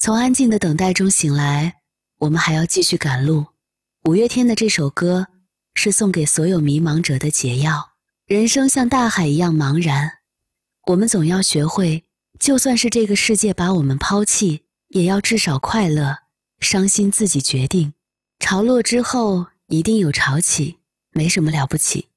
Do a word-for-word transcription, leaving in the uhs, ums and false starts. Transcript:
从安静的等待中醒来，我们还要继续赶路。五月天的这首歌是送给所有迷茫者的解药。人生像大海一样茫然，我们总要学会，就算是这个世界把我们抛弃，也要至少快乐，伤心自己决定。潮落之后一定有潮起，没什么了不起。